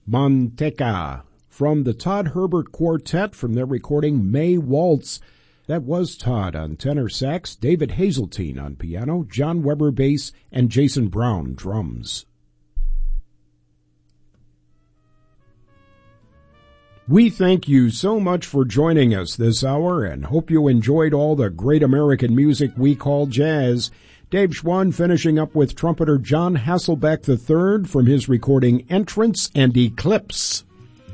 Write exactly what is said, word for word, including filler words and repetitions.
Manteca from the Todd Herbert Quartet from their recording May Waltz. That was Todd on tenor sax, David Hazeltine on piano, John Weber bass, and Jason Brown drums. We thank you so much for joining us this hour and hope you enjoyed all the great American music we call jazz. Dave Schwann finishing up with trumpeter John Hasselbeck the third from his recording Entrance and Eclipse.